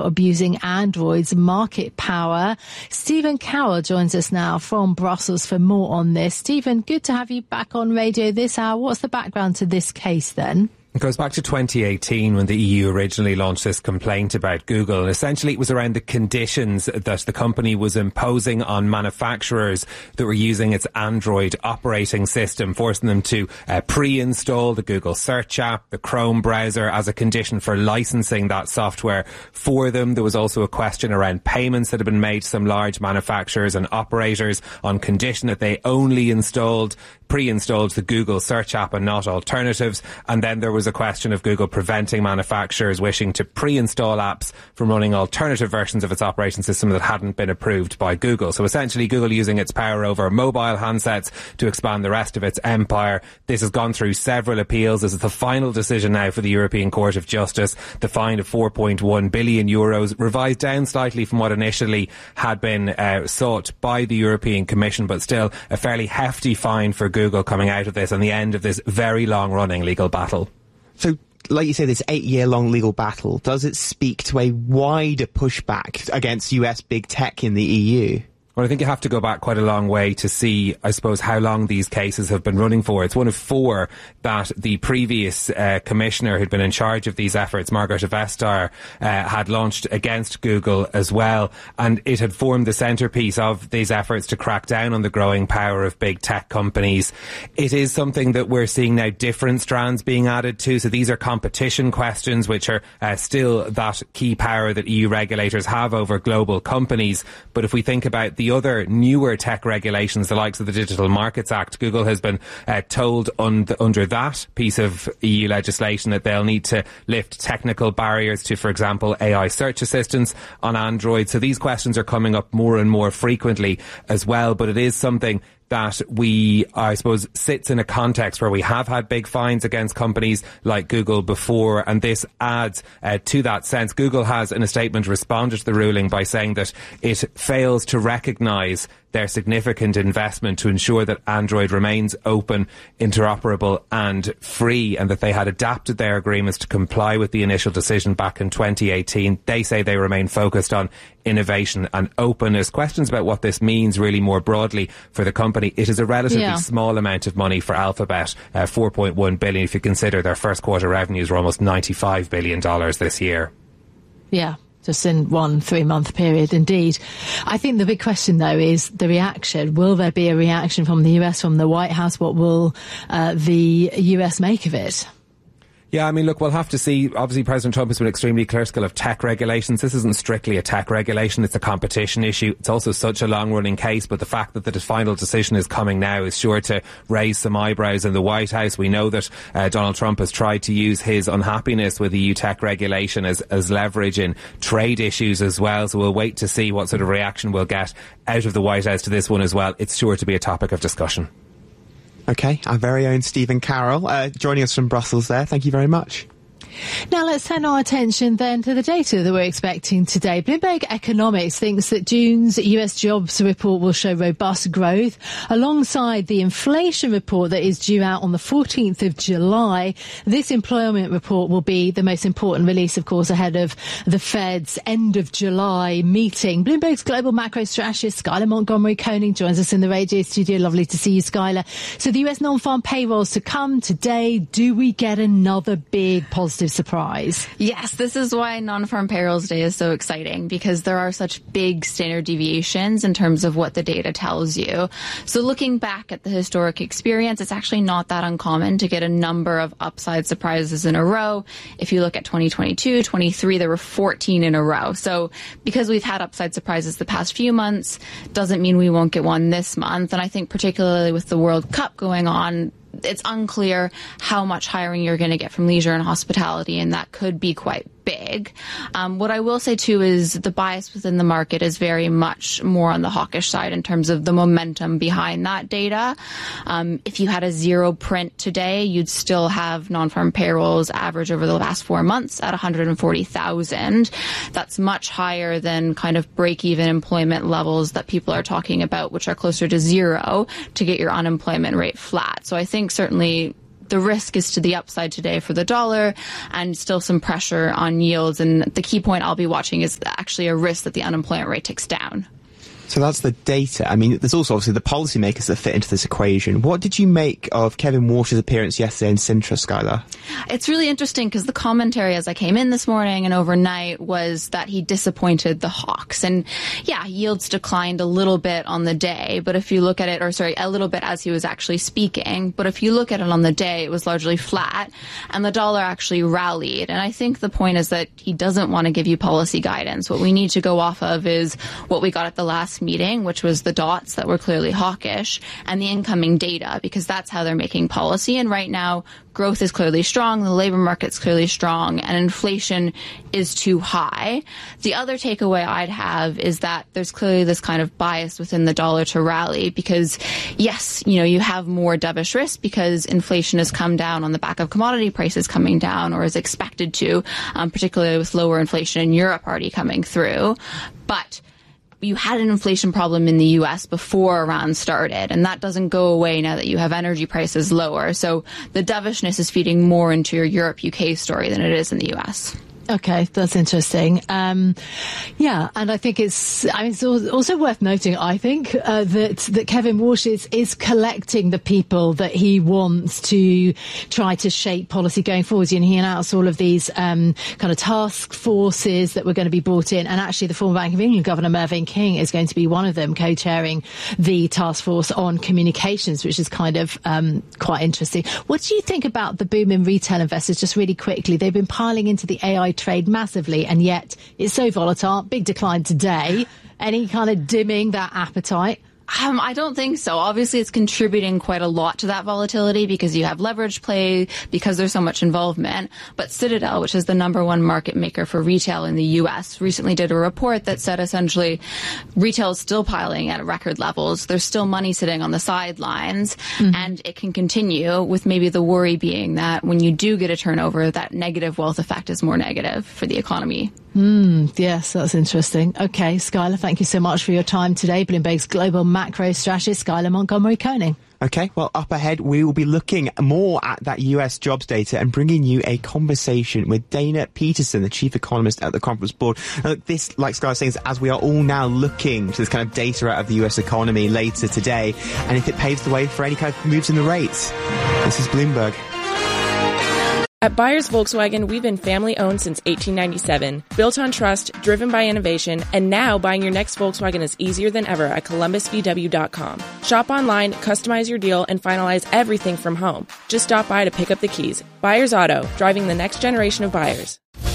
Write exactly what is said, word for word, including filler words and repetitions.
abusing Android's market power. Stephen Carroll joins us now from Brussels for more on this. Stephen, good to have you back on radio this hour. What's the background to this case then? It goes back to twenty eighteen when the E U originally launched this complaint about Google. And essentially it was around the conditions that the company was imposing on manufacturers that were using its Android operating system, forcing them to uh, pre-install the Google search app, the Chrome browser, as a condition for licensing that software for them. There was also a question around payments that had been made to some large manufacturers and operators on condition that they only installed, pre-installed the Google search app and not alternatives. And then there was a question of Google preventing manufacturers wishing to pre-install apps from running alternative versions of its operating system that hadn't been approved by Google. So essentially Google using its power over mobile handsets to expand the rest of its empire. This has gone through several appeals. This is the final decision now for the European Court of Justice. The fine of four point one billion euros, revised down slightly from what initially had been uh, sought by the European Commission, but still a fairly hefty fine for Google coming out of this and the end of this very long-running legal battle. So, like you say, this eight-year-long legal battle, does it speak to a wider pushback against U S big tech in the E U? Well, I think you have to go back quite a long way to see, I suppose, how long these cases have been running for. It's one of four that the previous uh, commissioner who'd been in charge of these efforts, Margrethe Vestager, uh, had launched against Google as well. And it had formed the centrepiece of these efforts to crack down on the growing power of big tech companies. It is something that we're seeing now different strands being added to. So these are competition questions, which are uh, still that key power that E U regulators have over global companies. But if we think about the other newer tech regulations, the likes of the Digital Markets Act, Google has been uh, told un- under that piece of E U legislation that they'll need to lift technical barriers to, for example, A I search assistance on Android. So these questions are coming up more and more frequently as well, but it is something that we, I suppose, sits in a context where we have had big fines against companies like Google before, and this adds uh, to that sense. Google has, in a statement, responded to the ruling by saying that it fails to recognise their significant investment to ensure that Android remains open, interoperable and free, and that they had adapted their agreements to comply with the initial decision back in twenty eighteen. They say they remain focused on innovation and openness. Questions about what this means really more broadly for the company. It is a relatively yeah. small amount of money for Alphabet, uh, four point one billion dollars, if you consider their first quarter revenues were almost ninety-five billion dollars this year. Yeah. Just in one three-month period, indeed. I think the big question, though, is the reaction. Will there be a reaction from the U S, from the White House? What will uh, the U S make of it? Yeah, I mean, look, we'll have to see. Obviously, President Trump has been extremely critical of tech regulations. This isn't strictly a tech regulation. It's a competition issue. It's also such a long-running case, but the fact that the final decision is coming now is sure to raise some eyebrows in the White House. We know that uh, Donald Trump has tried to use his unhappiness with E U tech regulation as, as leverage in trade issues as well. So we'll wait to see what sort of reaction we'll get out of the White House to this one as well. It's sure to be a topic of discussion. Okay, our very own Stephen Carroll uh, joining us from Brussels there. Thank you very much. Now let's turn our attention then to the data that we're expecting today. Bloomberg Economics thinks that June's U S jobs report will show robust growth alongside the inflation report that is due out on the fourteenth of July. This employment report will be the most important release, of course, ahead of the Fed's end of July meeting. Bloomberg's global macro strategist Skylar Montgomery Koenig joins us in the radio studio. Lovely to see you, Skylar. So the U S non-farm payrolls to come today. Do we get another big positive surprise? Yes, this is why non-farm payrolls day is so exciting, because there are such big standard deviations in terms of what the data tells you. So looking back at the historic experience, it's actually not that uncommon to get a number of upside surprises in a row. If you look at twenty twenty-two, twenty-three, there were fourteen in a row. So because we've had upside surprises the past few months, doesn't mean we won't get one this month. And I think particularly with the World Cup going on, it's unclear how much hiring you're going to get from leisure and hospitality, and that could be quite big. Um, what I will say, too, is the bias within the market is very much more on the hawkish side in terms of the momentum behind that data. Um, if you had a zero print today, you'd still have non-farm payrolls average over the last four months at one hundred forty thousand. That's much higher than kind of break-even employment levels that people are talking about, which are closer to zero to get your unemployment rate flat. So I think certainly the risk is to the upside today for the dollar and still some pressure on yields. And the key point I'll be watching is actually a risk that the unemployment rate ticks down. So that's the data. I mean, there's also obviously the policymakers that fit into this equation. What did you make of Kevin Walsh's appearance yesterday in Sintra, Skylar? It's really interesting because the commentary as I came in this morning and overnight was that he disappointed the hawks. And yeah, yields declined a little bit on the day, but if you look at it, or sorry, a little bit as he was actually speaking, but if you look at it on the day, it was largely flat and the dollar actually rallied. And I think the point is that he doesn't want to give you policy guidance. What we need to go off of is what we got at the last meeting, which was the dots that were clearly hawkish, and the incoming data, because that's how they're making policy. And right now, growth is clearly strong, the labor market's clearly strong, and inflation is too high. The other takeaway I'd have is that there's clearly this kind of bias within the dollar to rally because, yes, you know, you have more dovish risk because inflation has come down on the back of commodity prices coming down, or is expected to, um, particularly with lower inflation in Europe already coming through. But you had an inflation problem in the U S before Iran started, and that doesn't go away now that you have energy prices lower. So the dovishness is feeding more into your Europe-U K story than it is in the U S. Okay, that's interesting. Um, yeah, and I think it's, I mean, it's also worth noting, I think, uh, that, that Kevin Walsh is, is collecting the people that he wants to try to shape policy going forward. And he announced all of these um, kind of task forces that were going to be brought in. And actually, the former Bank of England Governor Mervyn King is going to be one of them, co-chairing the task force on communications, which is kind of um, quite interesting. What do you think about the boom in retail investors, just really quickly? They've been piling into the A I trade massively, and yet it's so volatile. Big decline today. Any kind of dimming that appetite? Um, I don't think so. Obviously, it's contributing quite a lot to that volatility because you have leverage play, because there's so much involvement. But Citadel, which is the number one market maker for retail in the U S, recently did a report that said essentially retail is still piling at record levels. There's still money sitting on the sidelines, mm-hmm. and it can continue, with maybe the worry being that when you do get a turnover, that negative wealth effect is more negative for the economy. Mm, yes, that's interesting. Okay, Skylar, thank you so much for your time today. Bloomberg's global macro strategist, Skylar Montgomery-Koenig. Okay, well, up ahead, we will be looking more at that U S jobs data and bringing you a conversation with Dana Peterson, the chief economist at the Conference Board. Now, look, this, like Skylar was saying, is as we are all now looking to this kind of data out of the U S economy later today, and if it paves the way for any kind of moves in the rates. This is Bloomberg. At Buyers Volkswagen, we've been family-owned since eighteen ninety-seven, built on trust, driven by innovation, and now buying your next Volkswagen is easier than ever at Columbus V W dot com. Shop online, customize your deal, and finalize everything from home. Just stop by to pick up the keys. Buyers Auto, driving the next generation of buyers.